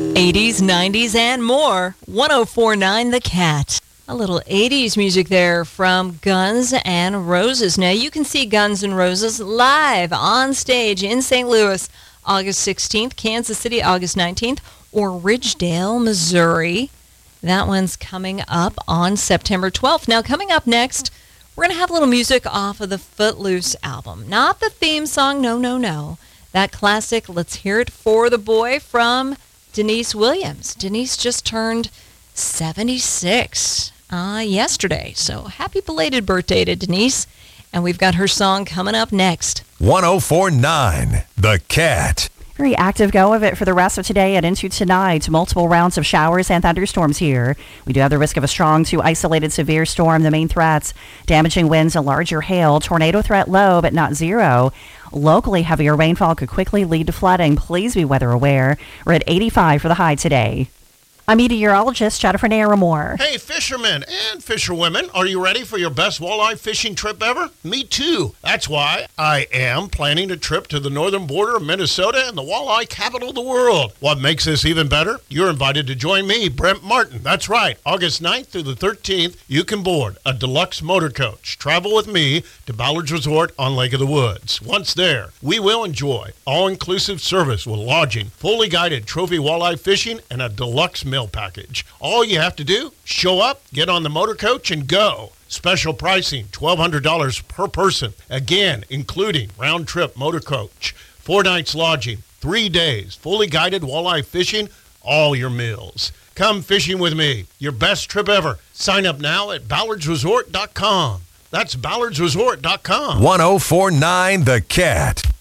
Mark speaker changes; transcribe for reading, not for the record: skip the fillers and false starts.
Speaker 1: 80s, 90s, and more. 1049 The Cat. A little 80s music there from Guns N' Roses. Now, you can see Guns N' Roses live on stage in St. Louis, August 16th, Kansas City, August 19th, or Ridgedale, Missouri. That one's coming up on September 12th. Now, coming up next, we're going to have a little music off of the Footloose album. Not the theme song, no. That classic, Let's Hear It for the Boy from Denise Williams. Denise just turned 76 yesterday. So happy belated birthday to Denise. And we've got her song coming up next.
Speaker 2: 1049 The Cat.
Speaker 3: Very active go of it for the rest of today and into tonight. Multiple rounds of showers and thunderstorms here. We do have the risk of a strong to isolated severe storm. The main threats, damaging winds and larger hail. Tornado threat low, but not zero. Locally, heavier rainfall could quickly lead to flooding. Please be weather aware. We're at 85 for the high today. I'm meteorologist Jennifer Naramore.
Speaker 4: Hey, fishermen and fisherwomen, are you ready for your best walleye fishing trip ever? Me too. That's why I am planning a trip to the northern border of Minnesota and the walleye capital of the world. What makes this even better? You're invited to join me, Brent Martin. That's right. August 9th through the 13th, you can board a deluxe motor coach. Travel with me to Ballard's Resort on Lake of the Woods. Once there, we will enjoy all-inclusive service with lodging, fully guided trophy walleye fishing, and a deluxe meal package. All you have to do, show up, get on the motor coach, and go. Special pricing, $1,200 per person. Again, including round-trip motor coach, 4 nights lodging, 3 days, fully guided walleye fishing, all your meals. Come fishing with me. Your best trip ever. Sign up now at ballardsresort.com. That's ballardsresort.com.
Speaker 2: 1049 The Cat.